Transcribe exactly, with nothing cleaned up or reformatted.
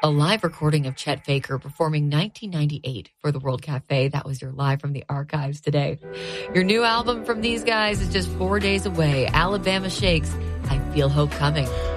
a live recording of Chet Faker performing nineteen ninety-eight for the World Cafe. That was your live from the archives today. Your new album from these guys is just four days away. Alabama Shakes, I Feel Hope Coming.